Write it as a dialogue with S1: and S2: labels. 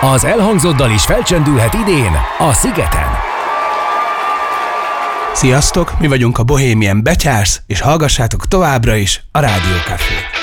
S1: Az elhangzottdal is felcsendülhet idén a Szigeten.
S2: Sziasztok, mi vagyunk a Bohemian Betyársz, és hallgassátok továbbra is a Rádió Cafét.